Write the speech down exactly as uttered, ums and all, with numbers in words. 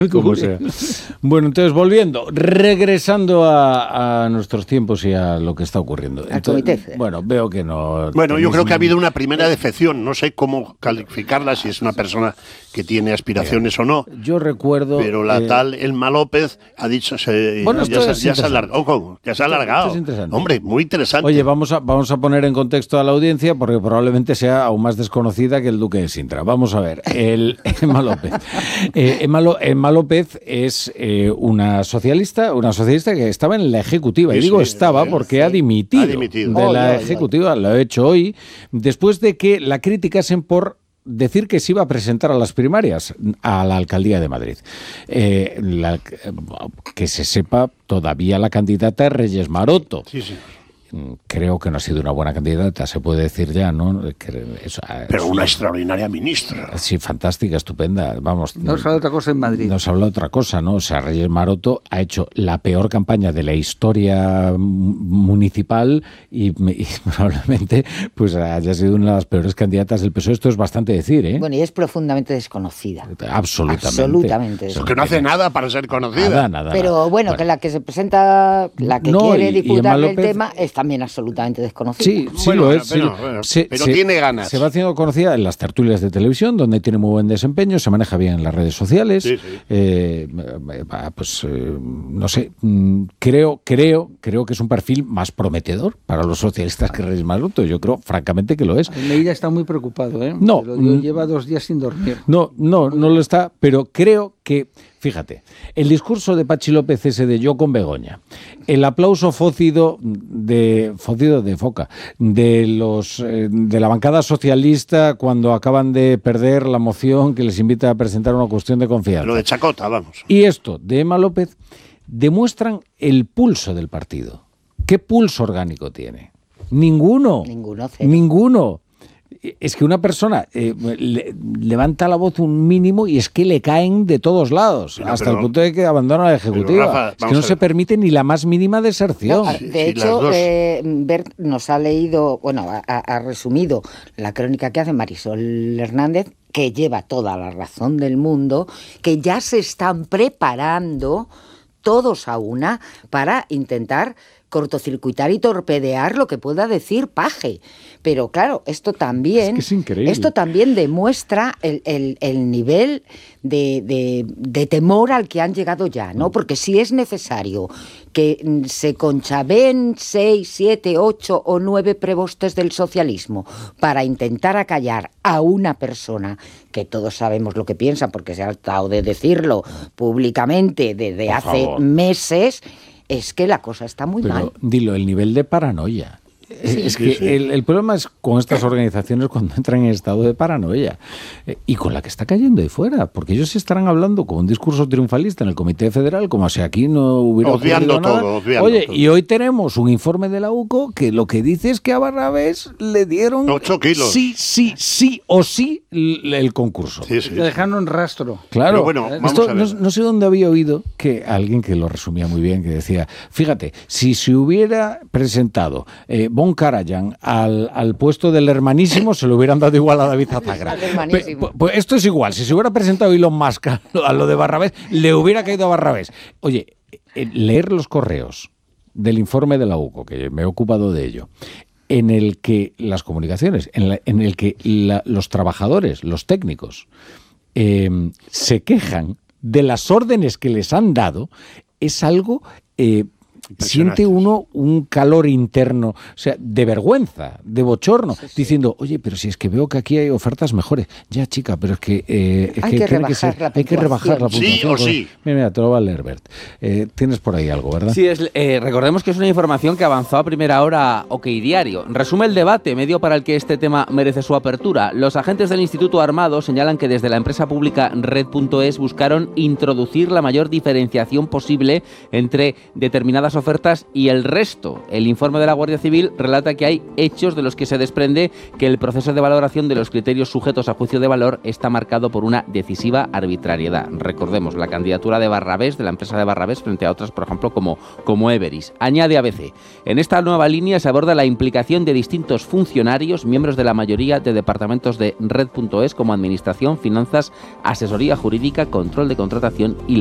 Como sea. Bueno, entonces volviendo, regresando a, a nuestros tiempos y a lo que está ocurriendo. Al comité. Bueno, veo que no... Bueno, yo creo que ha habido una primera decepción. No sé cómo calificarla, si es una persona que tiene aspiraciones o no. Yo recuerdo... Pero la eh, tal Elma López ha dicho... Se, bueno, ya, esto se, ya se ha alargado. ¿Cómo? Ya se ha alargado. Esto es interesante. Hombre, muy interesante. Oye, vamos a, vamos a poner en contexto a la audiencia porque probablemente sea aún más desconocida que el Duque de Sintra. Vamos a ver, el Elma López. Eh, Elma, Lo, Elma López es eh, una socialista, una socialista que estaba en la ejecutiva. Sí, y digo sí, estaba porque sí. ha, dimitido ha dimitido de oh, la no, ejecutiva. No. Lo he hecho hoy, después de que la criticasen por decir que se iba a presentar a las primarias a la alcaldía de Madrid. Eh, la, que se sepa, todavía la candidata es Reyes Maroto. Sí, sí. Creo que no ha sido una buena candidata, se puede decir ya, ¿no? Que es, Pero es, una extraordinaria ministra. Sí, fantástica, estupenda. Vamos. No se habla otra cosa en Madrid. No se habla otra cosa, ¿no? O sea, Reyes Maroto ha hecho la peor campaña de la historia municipal y, y probablemente pues haya sido una de las peores candidatas del P S O E. Esto es bastante decir, ¿eh? Bueno, y es profundamente desconocida. Absolutamente. Absolutamente. Porque no hace nada para ser conocida. Nada, nada. Pero nada. bueno, bueno, que la que se presenta, la que no, quiere disputar el tema, está también absolutamente desconocida. Sí, sí bueno, lo es. Pero, sí, bueno, se, pero se, tiene ganas. Se va haciendo conocida en las tertulias de televisión, donde tiene muy buen desempeño, se maneja bien en las redes sociales. Sí, sí. Eh, pues, eh, no sé, creo, creo, creo que es un perfil más prometedor para los socialistas que Reyes Maroto. Yo creo, francamente, que lo es. Almeida está muy preocupado, ¿eh? No. Pero lleva dos días sin dormir. No, no, no lo está, pero creo que... Fíjate, el discurso de Pachi López ese de Yo con Begoña, el aplauso fócido de fócido de foca de los eh, de la bancada socialista cuando acaban de perder la moción que les invita a presentar una cuestión de confianza. Lo de Chacota, vamos. Y esto de Elma López demuestran el pulso del partido. ¿Qué pulso orgánico tiene? Ninguno. Ninguno. Cero. Ninguno. Es que una persona eh, le, levanta la voz un mínimo y es que le caen de todos lados, sí, no, hasta pero, el punto de que abandona la ejecutiva. Rafa, es que no se permite ni la más mínima deserción. No, de sí, hecho, eh, Bert nos ha leído, bueno, ha, ha resumido la crónica que hace Marisol Hernández, que lleva toda la razón del mundo, que ya se están preparando todos a una para intentar cortocircuitar y torpedear lo que pueda decir Paje. Pero claro, esto también, es que es increíble. Esto también demuestra el, el, el nivel de, de, de temor al que han llegado ya, ¿no? Porque si es necesario que se conchabeen seis, siete, ocho o nueve prebostes del socialismo para intentar acallar a una persona que todos sabemos lo que piensa porque se ha tratado de decirlo públicamente desde Por hace favor. meses, es que la cosa está muy Pero, mal. Dilo, el nivel de paranoia. Sí, es que sí, sí. El, el problema es con estas organizaciones cuando entran en estado de paranoia eh, y con la que está cayendo de fuera, porque ellos estarán hablando con un discurso triunfalista en el Comité Federal como si aquí no hubiera obviando ocurrido nada. todo, obviando Oye, todo. Y hoy tenemos un informe de la U C O que lo que dice es que a Barrabés le dieron ocho kilos. sí, sí, sí o sí el, el concurso. Sí, sí, Le dejaron en rastro. Claro, Pero bueno, vamos esto a ver. no, no sé dónde había oído que alguien que lo resumía muy bien, que decía, fíjate, si se hubiera presentado eh, Von Karajan al, al puesto del hermanísimo, se lo hubieran dado igual a David Azagra. Pe, pues esto es igual, si se hubiera presentado Elon Musk a, a lo de Barrabés, le hubiera caído a Barrabés. Oye, eh, leer los correos del informe de la U C O, que me he ocupado de ello, en el que las comunicaciones, en, la, en el que la, los trabajadores, los técnicos, eh, se quejan de las órdenes que les han dado, es algo... Eh, siente uno un calor interno, o sea, de vergüenza, de bochorno, sí, sí. diciendo, oye, pero si es que veo que aquí hay ofertas mejores. Ya, chica, pero es que... Eh, es hay, que, que tiene rebajar que ser, la hay que rebajar la puntuación. Sí o sí. Mira, mira, te lo va a leer, Bert. Eh, tienes por ahí algo, ¿verdad? Sí, es, eh, recordemos que es una información que avanzó a primera hora OK Diario. Resume el debate, medio para el que este tema merece su apertura. Los agentes del Instituto Armado señalan que desde la empresa pública Red punto es buscaron introducir la mayor diferenciación posible entre determinadas ofertas ofertas y el resto. El informe de la Guardia Civil relata que hay hechos de los que se desprende que el proceso de valoración de los criterios sujetos a juicio de valor está marcado por una decisiva arbitrariedad. Recordemos la candidatura de Barrabés, de la empresa de Barrabés, frente a otras, por ejemplo, como, como Everis. Añade A B C. En esta nueva línea se aborda la implicación de distintos funcionarios, miembros de la mayoría de departamentos de Red punto es, como administración, finanzas, asesoría jurídica, control de contratación y